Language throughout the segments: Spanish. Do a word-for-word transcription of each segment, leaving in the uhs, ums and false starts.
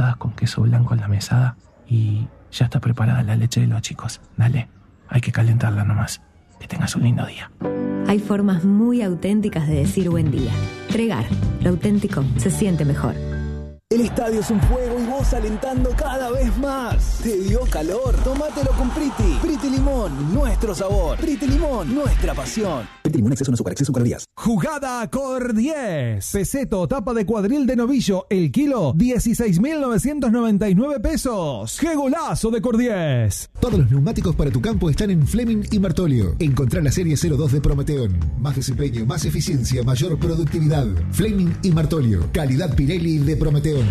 tostadas con queso blanco en la mesada y ya está preparada la leche de los chicos. Dale, hay que calentarla nomás. Que tengas un lindo día. Hay formas muy auténticas de decir buen día. Tregar, lo auténtico se siente mejor. El estadio es un fuego y vos alentando cada vez más. ¿Te dio calor? Tómatelo con Priti. Priti Limón, nuestro sabor. Priti Limón, nuestra pasión. Priti Limón, exceso en azúcar, exceso en calorías. Jugada Cor diez. Peseto, tapa de cuadril de novillo. El kilo, dieciséis mil novecientos noventa y nueve pesos. ¡Qué golazo de Cor diez! Todos los neumáticos para tu campo están en Fleming y Martolio. Encontrá la serie cero dos de Prometeon. Más desempeño, más eficiencia, mayor productividad. Fleming y Martolio. Calidad Pirelli de Prometeon.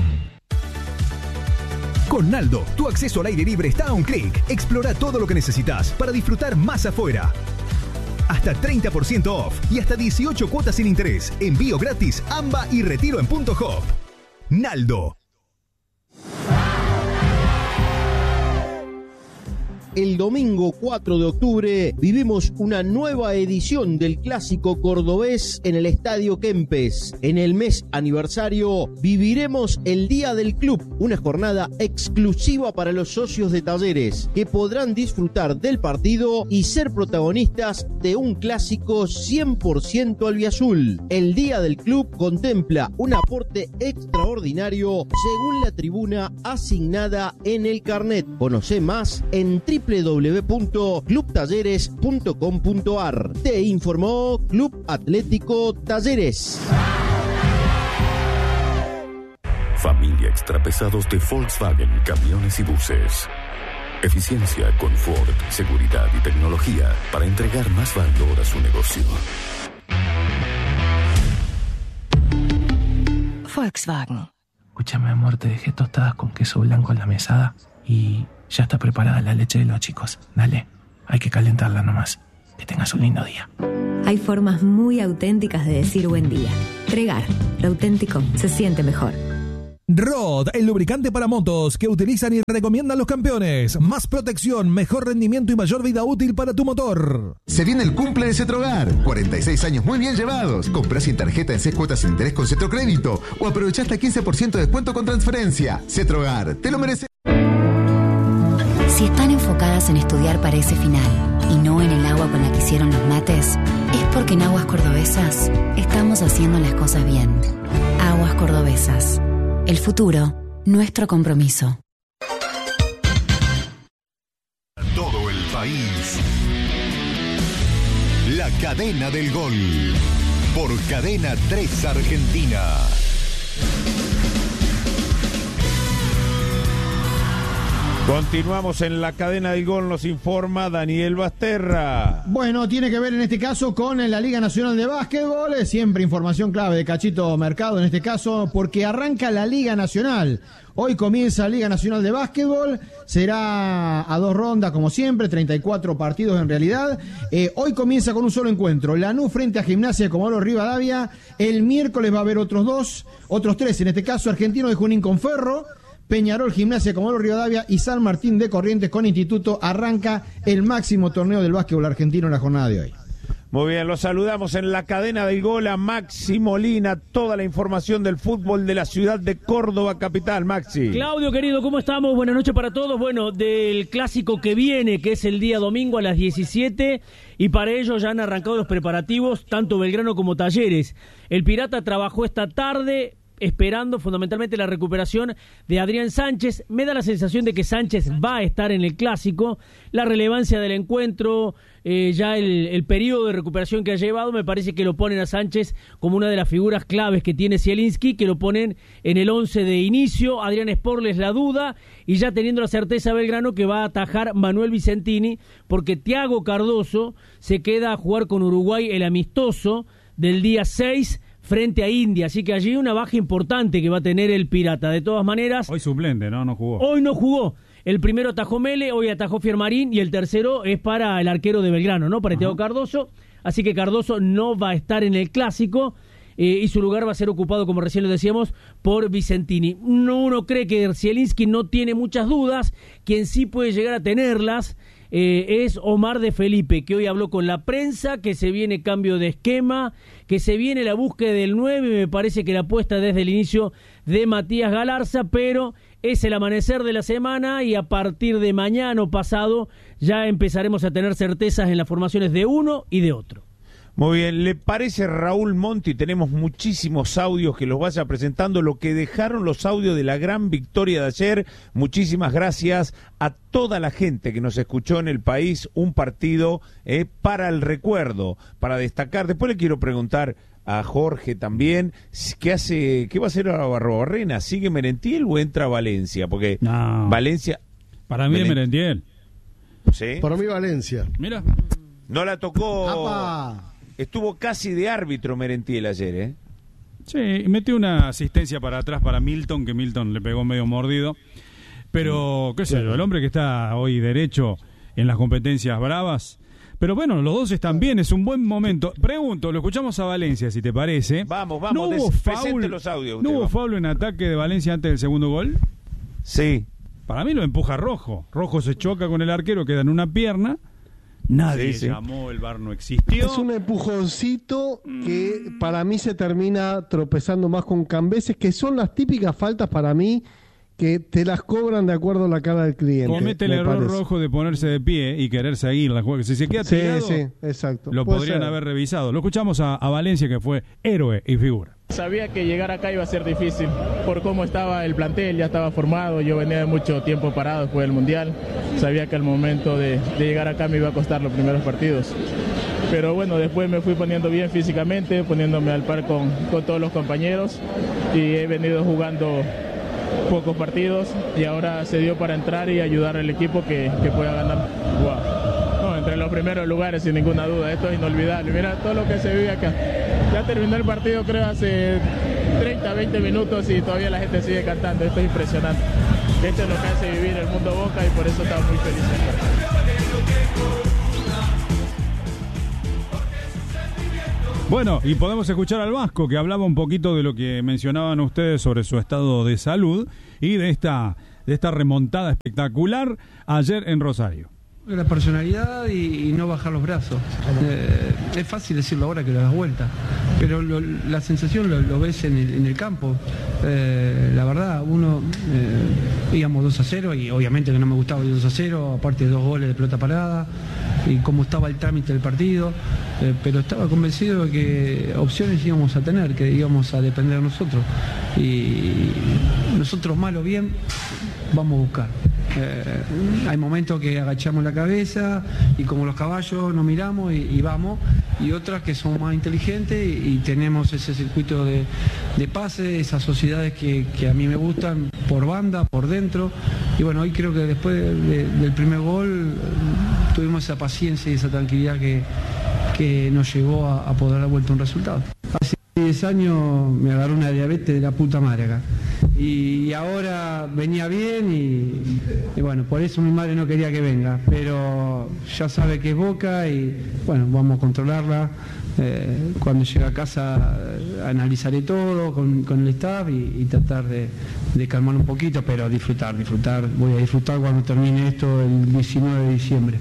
Con Naldo, tu acceso al aire libre está a un clic. Explora todo lo que necesitas para disfrutar más afuera. Hasta treinta por ciento off y hasta dieciocho cuotas sin interés. Envío gratis, AMBA y retiro en punto hop. Naldo. El domingo cuatro de octubre vivimos una nueva edición del Clásico Cordobés en el Estadio Kempes. En el mes aniversario viviremos el Día del Club, una jornada exclusiva para los socios de Talleres que podrán disfrutar del partido y ser protagonistas de un clásico cien por ciento albiazul. El Día del Club contempla un aporte extraordinario según la tribuna asignada en el carnet. Conoce más en doble u doble u doble u punto club talleres punto com punto a r. Te informó Club Atlético Talleres. Familia Extrapesados de Volkswagen Camiones y Buses. Eficiencia, confort, seguridad y tecnología para entregar más valor a su negocio. Volkswagen. Escúchame, amor, te dejé tostadas con queso blanco en la mesada y ya está preparada la leche de los chicos. Dale, hay que calentarla nomás. Que tengas un lindo día. Hay formas muy auténticas de decir buen día. Tregar, lo auténtico se siente mejor. Rod, el lubricante para motos que utilizan y recomiendan los campeones. Más protección, mejor rendimiento y mayor vida útil para tu motor. Se viene el cumple de Cetrogar. cuarenta y seis años muy bien llevados. Comprá sin tarjeta en seis cuotas sin interés con Cetrocrédito o aprovechá hasta quince por ciento de descuento con transferencia. Cetrogar, te lo mereces. Si están enfocadas en estudiar para ese final y no en el agua con la que hicieron los mates, es porque en Aguas Cordobesas estamos haciendo las cosas bien. Aguas Cordobesas. El futuro, nuestro compromiso. Todo el país. La cadena del gol. Por Cadena tres Argentina. Continuamos en la cadena del gol, nos informa Daniel Basterra. Bueno, tiene que ver en este caso con la Liga Nacional de Básquetbol, siempre información clave de Cachito Mercado en este caso, porque arranca la Liga Nacional. Hoy comienza la Liga Nacional de Básquetbol, será a dos rondas como siempre, treinta y cuatro partidos en realidad. Eh, hoy comienza con un solo encuentro, Lanús frente a Gimnasia de Comodoro Rivadavia. El miércoles va a haber otros dos, otros tres, en este caso Argentino de Junín con Ferro, Peñarol, Gimnasia de Comodoro Rivadavia y San Martín de Corrientes con Instituto. Arranca el máximo torneo del básquetbol argentino en la jornada de hoy. Muy bien, los saludamos en la cadena del gol a Maxi Molina, toda la información del fútbol de la ciudad de Córdoba capital. Maxi. Claudio, querido, ¿cómo estamos? Buenas noches para todos. Bueno, del clásico que viene, que es el día domingo a las diecisiete, y para ello ya han arrancado los preparativos, tanto Belgrano como Talleres. El Pirata trabajó esta tarde esperando fundamentalmente la recuperación de Adrián Sánchez. Me da la sensación de que Sánchez va a estar en el clásico. La relevancia del encuentro, eh, ya el, el periodo de recuperación que ha llevado, me parece que lo ponen a Sánchez como una de las figuras claves que tiene Zielinski, que lo ponen en el once de inicio. Adrián Sporles la duda, y ya teniendo la certeza Belgrano que va a atajar Manuel Vicentini, porque Thiago Cardoso se queda a jugar con Uruguay el amistoso del día seis frente a India, así que allí una baja importante que va a tener el Pirata. De todas maneras, hoy suplente, ¿no? No jugó. Hoy no jugó. El primero atajó Mele, hoy atajó Fiermarín, y el tercero es para el arquero de Belgrano, ¿no? Para Thiago Cardoso. Así que Cardoso no va a estar en el clásico, eh, y su lugar va a ser ocupado, como recién lo decíamos, por Vicentini. No, uno cree que Zielinski no tiene muchas dudas. Quien sí puede llegar a tenerlas Eh, es Omar de Felipe, que hoy habló con la prensa, que se viene cambio de esquema, que se viene la búsqueda del nueve, y me parece que la apuesta desde el inicio de Matías Galarza, pero es el amanecer de la semana y a partir de mañana o pasado ya empezaremos a tener certezas en las formaciones de uno y de otro. Muy bien, ¿le parece, Raúl Monti? Tenemos muchísimos audios que los vaya presentando, lo que dejaron los audios de la gran victoria de ayer. Muchísimas gracias a toda la gente que nos escuchó en el país, un partido eh, para el recuerdo, para destacar. Después le quiero preguntar a Jorge también, ¿qué hace, qué va a hacer ahora Barbarrena? ¿Sigue Merentiel o entra Valencia? Porque no. Valencia... Para mí es Merentiel. ¿Sí? Para mí Valencia. Mira. No la tocó... ¡Apa! Estuvo casi de árbitro Merentiel ayer, ¿eh? Sí, metió una asistencia para atrás para Milton, que Milton le pegó medio mordido. Pero, qué sé yo, el hombre que está hoy derecho en las competencias bravas. Pero bueno, los dos están bien, es un buen momento. Pregunto, lo escuchamos a Valencia, si te parece. Vamos, vamos, ¿No hubo foul, los audios. ¿No usted, hubo foul en ataque de Valencia antes del segundo gol? Sí. Para mí lo empuja Rojo. Rojo se choca con el arquero, queda en una pierna. Nadie sí, sí. llamó, el V A R no existió. Es un empujoncito que para mí se termina tropezando más con Cambeses, que son las típicas faltas para mí que te las cobran de acuerdo a la cara del cliente. Comete el error parece. Rojo de ponerse de pie y querer seguir la jugada. Si se queda sí, tirado, sí, exacto. lo Puede podrían ser. haber revisado. Lo escuchamos a, a Valencia, que fue héroe y figura. Sabía que llegar acá iba a ser difícil por cómo estaba el plantel, ya estaba formado, yo venía de mucho tiempo parado después del Mundial, sabía que al momento de, de llegar acá me iba a costar los primeros partidos, pero bueno, después me fui poniendo bien físicamente, poniéndome al par con, con todos los compañeros y he venido jugando pocos partidos y ahora se dio para entrar y ayudar al equipo que, que pueda ganar. Wow. No, entre los primeros lugares sin ninguna duda, esto es inolvidable, mira todo lo que se vive acá. Ya terminó el partido creo hace treinta, veinte minutos y todavía la gente sigue cantando, esto es impresionante. Esto es lo que hace vivir el mundo Boca y por eso estamos muy felices. Bueno, y podemos escuchar al Vasco, que hablaba un poquito de lo que mencionaban ustedes sobre su estado de salud y de esta, de esta remontada espectacular ayer en Rosario. La personalidad y, y no bajar los brazos. Eh, es fácil decirlo ahora que lo das vuelta, pero lo, la sensación lo, lo ves en el, en el campo. Eh, la verdad, uno eh, íbamos dos a cero y obviamente que no me gustaba el dos a cero, aparte de dos goles de pelota parada y cómo estaba el trámite del partido, eh, pero estaba convencido de que opciones íbamos a tener, que íbamos a depender de nosotros y nosotros mal o bien vamos a buscar. Eh, hay momentos que agachamos la cabeza y como los caballos nos miramos y, y vamos, y otras que son más inteligentes y, y tenemos ese circuito de, de pase, esas sociedades que, que a mí me gustan por banda, por dentro, y bueno, hoy creo que después de, de, del primer gol tuvimos esa paciencia y esa tranquilidad que, que nos llevó a, a poder dar vuelta un resultado. Hace diez años me agarró una diabetes de la puta madre acá. Y ahora venía bien y, y bueno, por eso mi madre no quería que venga, pero ya sabe que es Boca y bueno, vamos a controlarla. Eh, cuando llegue a casa analizaré todo con, con el staff y, y tratar de, de calmar un poquito, pero disfrutar, disfrutar, voy a disfrutar cuando termine esto el diecinueve de diciembre.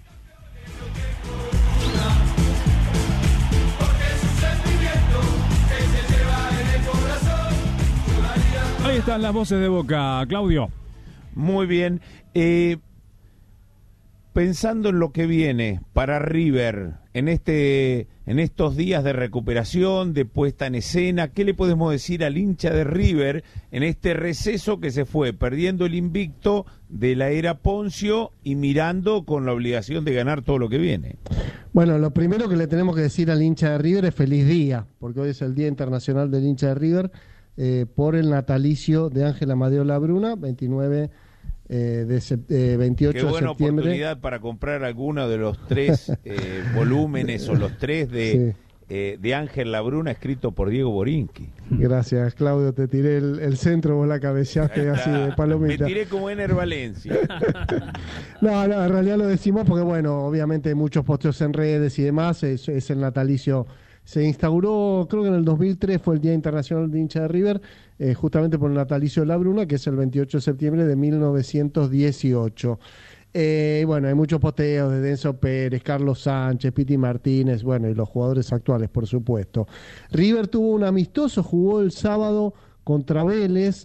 Ahí están las voces de Boca, Claudio. Muy bien. Eh, pensando en lo que viene para River, en este, en estos días de recuperación, de puesta en escena, ¿qué le podemos decir al hincha de River en este receso que se fue perdiendo el invicto de la era Poncio y mirando con la obligación de ganar todo lo que viene? Bueno, lo primero que le tenemos que decir al hincha de River es feliz día, porque hoy es el Día Internacional del Hincha de River. Eh, por el natalicio de Ángel Amadeo Labruna, veintinueve eh, de sept- eh, veintiocho Qué buena de septiembre. oportunidad para comprar alguno de los tres eh, volúmenes o los tres de, Sí. eh, de Ángel Labruna escrito por Diego Borinqui. Gracias, Claudio, te tiré el, el centro, vos la cabeceaste así de palomita. Me tiré como Ener Valencia. No, no, en realidad lo decimos porque, bueno, obviamente hay muchos posteos en redes y demás, es, es el natalicio. Se instauró, creo que en el dos mil tres fue el Día Internacional de Hincha de River, eh, justamente por el natalicio de Labruna, que es el veintiocho de septiembre de mil novecientos dieciocho. Eh, bueno, hay muchos posteos de Denso Pérez, Carlos Sánchez, Piti Martínez, bueno, y los jugadores actuales, por supuesto. River tuvo un amistoso, jugó el sábado contra Vélez,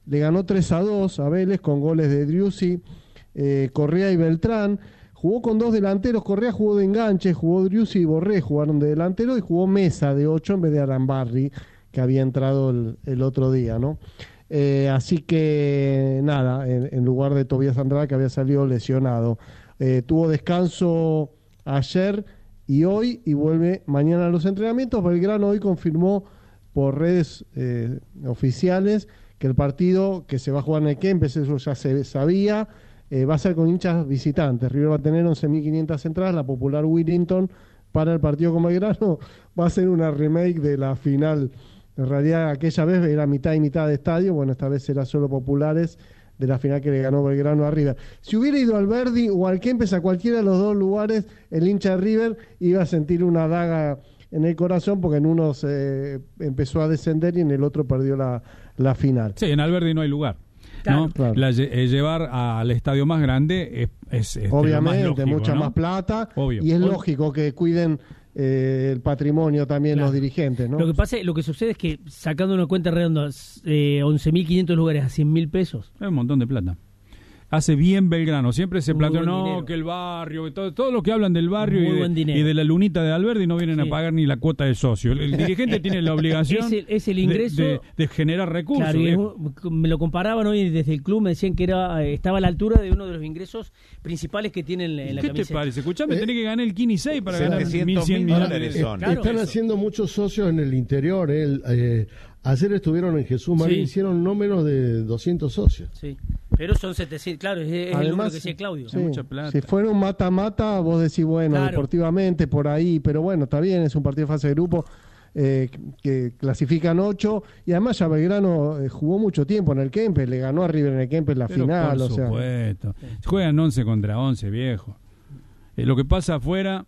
le ganó tres a dos a Vélez con goles de Driussi, eh, Correa y Beltrán. Jugó con dos delanteros, Correa jugó de enganche, jugó Driussi y Borré, jugaron de delantero, y jugó Mesa de ocho en vez de Arambarri, que había entrado el, el otro día, ¿no? Eh, así que nada, en, en lugar de Tobías Andrade, que había salido lesionado. Eh, tuvo descanso ayer y hoy, y vuelve mañana a los entrenamientos. Belgrano hoy confirmó por redes eh, oficiales que el partido que se va a jugar en el Kempes, eso ya se sabía, eh, va a ser con hinchas visitantes. River va a tener once mil quinientas entradas, la popular Willington para el partido con Belgrano va a ser una remake de la final. En realidad aquella vez era mitad y mitad de estadio, bueno, esta vez será solo populares, de la final que le ganó Belgrano a River. Si hubiera ido al Verdi o al Kempes, a cualquiera de los dos lugares, el hincha de River iba a sentir una daga en el corazón, porque en uno se empezó a descender y en el otro perdió la, la final. Sí, en Alberdi no hay lugar. Claro, ¿no? claro. La, eh, llevar al estadio más grande es, es, es obviamente, lo más lógico, mucha ¿no? más plata. Obvio. Y es Obvio. lógico que cuiden eh, el patrimonio también Claro. los dirigentes, ¿no? Lo que pasa, lo que sucede es que sacando una cuenta redonda, eh, once mil quinientos lugares a cien mil pesos. Es un montón de plata. Hace bien Belgrano. Siempre se Muy planteó, buen no, dinero. que el barrio, que todo, todo lo que hablan del barrio Muy y buen de, dinero. y de la lunita de Alberdi no vienen Sí. a pagar ni la cuota de socio. El, el dirigente tiene la obligación Es el- es el de- ingreso- de, de generar recursos. Claro, y es viejo. un- me lo comparaban hoy desde el club, me decían que era eh, estaba a la altura de uno de los ingresos principales que tiene en, en la ¿Qué te camiseta. parece? Escuchame, Eh, tenés que ganar el quince y seis para ganar setecientos cien mil millones. dólares Eh, son. Claro, están eso. haciendo muchos socios en el interior. eh, el, eh, ayer estuvieron en Jesús María, Sí. hicieron no menos de doscientos socios. Sí, pero son setecientos, claro, es, es el número que decía Claudio. sí, si fuera un mata-mata, vos decís, bueno, Claro. deportivamente por ahí, pero bueno, está bien, es un partido de fase de grupo, eh, que clasifican ocho, y además ya Belgrano eh, jugó mucho tiempo en el Kempes, le ganó a River en el Kempes la Pero final, por o sea. supuesto. Juegan once contra once, viejo. Eh, lo que pasa afuera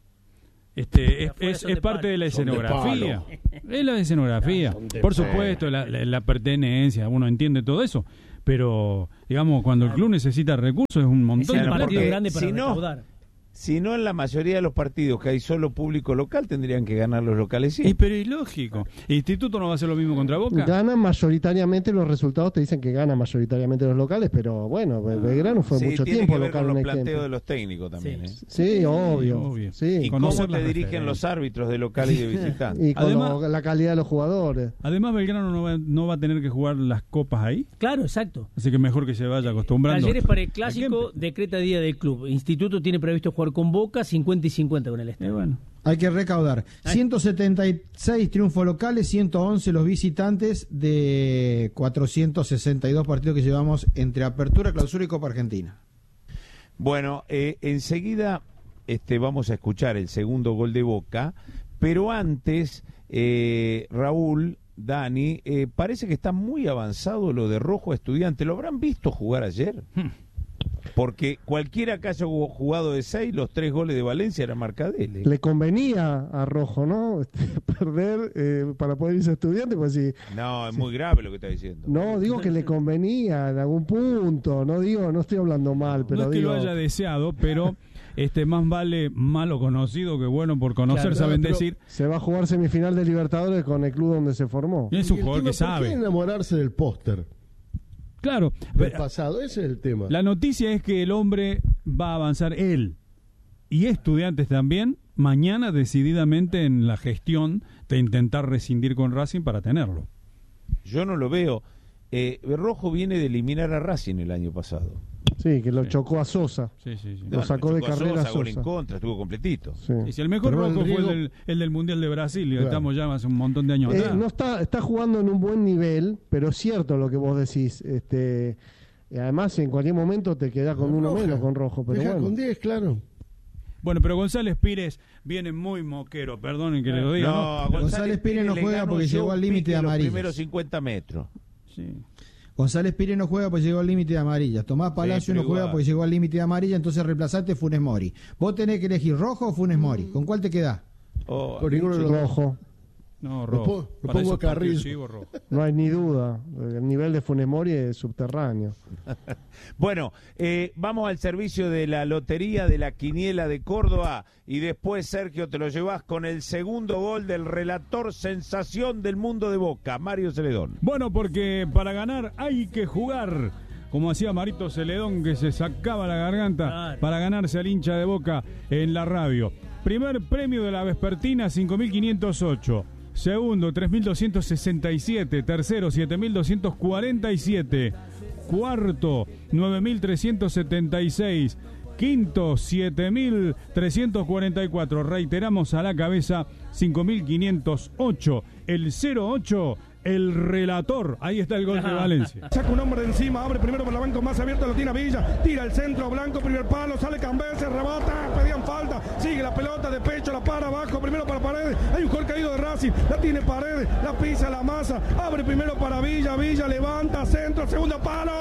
este, es, afuera es- son es de parte de la Son de escenografía. palo. Es la escenografía. Son de Por palo. supuesto, la, la- la pertenencia, uno entiende todo eso. Pero, digamos, cuando el club necesita recursos es un montón Es de el plata. partido grande para si no- recaudar. Si no, en la mayoría de los partidos que hay solo público local, tendrían que ganar los locales Y, sí. pero es lógico. ¿El Instituto no va a hacer lo mismo contra Boca? Ganan mayoritariamente, los resultados te dicen que ganan mayoritariamente los locales, pero bueno, Bel- Belgrano fue Sí, mucho tiene tiempo que ver local con en los el planteos Kempes. de los técnicos también. ¿eh? Sí, obvio. obvio. Sí. Y cómo Conocer te las dirigen referencias. los árbitros de local y de visitante. Y con Además- lo- la calidad de los jugadores. Además, Belgrano no va, no va a tener que jugar las copas ahí. Claro, exacto. Así que mejor que se vaya acostumbrando. Talleres para el al clásico, Kempes. decreta día del club. Instituto tiene previsto jugar con Boca, cincuenta y cincuenta con el Este. Eh, bueno. Hay que recaudar. ciento setenta y seis triunfos locales, ciento once los visitantes de cuatrocientos sesenta y dos partidos que llevamos entre Apertura, Clausura y Copa Argentina. Bueno, eh, enseguida este, vamos a escuchar el segundo gol de Boca, pero antes, eh, Raúl, Dani, eh, parece que está muy avanzado lo de Rojo a Estudiante. ¿Lo habrán visto jugar ayer? Porque cualquiera que haya jugado de seis, los tres goles de Valencia eran marca de él. ¿eh? Le convenía a Rojo, ¿no? Este, perder eh, para poder irse a Estudiante, pues sí. No, es muy grave lo que está diciendo. No, digo que le convenía en algún punto, no digo, no estoy hablando mal, pero no es que digo... lo haya deseado, pero este más vale malo conocido que bueno por conocer, Claro, saben pero decir. Se va a jugar semifinal de Libertadores con el club donde se formó. Es un Y el jugador tema, que ¿por sabe. qué enamorarse del póster Claro. del pasado? Ese es el tema. La noticia es que el hombre va a avanzar él y Estudiantes también mañana decididamente en la gestión de intentar rescindir con Racing para tenerlo. Yo no lo veo. Eh, Rojo viene de eliminar a Racing el año pasado. Sí, que lo chocó a Sosa. Sí, sí, sí. Lo sacó de chocó a carrera Sosa, gol en Sosa. contra, estuvo completito. Sí. Y si el mejor Pero el Rojo fue riesgo- el del, el del Mundial de Brasil, y Claro. estamos ya hace un montón de años Eh, atrás. no está, está jugando en un buen nivel, pero es cierto lo que vos decís. Este, y además, en cualquier momento te quedás con uno Roja. menos con Rojo. Pero Deja bueno. con diez, claro. Bueno, pero González Pires viene muy moquero, perdonen que le lo diga. No, ¿no? a González Pires no le juega ganó porque Joe llegó al límite Pique de los amarillas. primeros cincuenta metros. Sí. González Pires no juega porque llegó al límite de amarilla. Tomás Palacio pero no juega igual. porque llegó al límite de amarilla, entonces reemplazaste Funes Mori. Vos tenés que elegir Rojo o Funes Mori. ¿Con cuál te quedás? Oh, Por ninguno de los dos. Rojo. No, Ro. Lo, po- lo Para pongo esos partidos Carrillo. chivos, Ro. No hay ni duda. El nivel de Funes Mori es subterráneo. Bueno, eh, vamos al servicio de la lotería de la Quiniela de Córdoba y después, Sergio, te lo llevas con el segundo gol del relator sensación del mundo de Boca, Mario Celedón. Bueno, porque para ganar hay que jugar. Como hacía Marito Celedón, que se sacaba la garganta Claro. para ganarse al hincha de Boca en la radio. Primer premio de la vespertina, cinco mil quinientos ocho. Segundo, tres mil doscientos sesenta y siete. Tercero, siete mil doscientos cuarenta y siete. Cuarto, nueve mil trescientos setenta y seis. Quinto, siete mil trescientos cuarenta y cuatro. Reiteramos, a la cabeza, cinco mil quinientos ocho. El cero ocho, el relator. Ahí está el gol de Valencia. Saca un hombre de encima, abre primero por la banca más abierta, lo tiene a Villa, tira el centro, Blanco, primer palo, sale Cambese, rebota, pedían falta, sigue la pelota de pecho, la para abajo, primero para Paredes, hay un gol caído de Racing, la tiene Paredes, la pisa, la masa, abre primero para Villa, Villa levanta, centro, segundo palo.